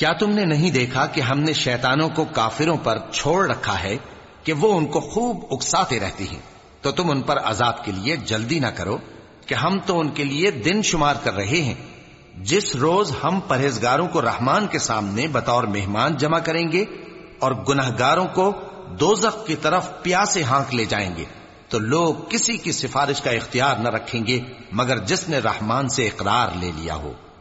क्या तुमने नहीं देखा कि हमने शैतानों को काफिरों पर छोड़ रखा है कि वो उनको खूब उकसाते रहती हैं? तो तुम उन पर अजाब के लिए जल्दी ना करो कि हम तो उनके लिए दिन शुमार कर रहे हैं। जिस रोज हम परहेजगारों को रहमान के सामने बतौर मेहमान जमा करेंगे और गुनहगारों को दोजख की तरफ प्यासे हाँक ले जाएंगे, तो लोग किसी की सिफारिश का इख्तियार न रखेंगे मगर जिसने रहमान से इकरार ले लिया हो।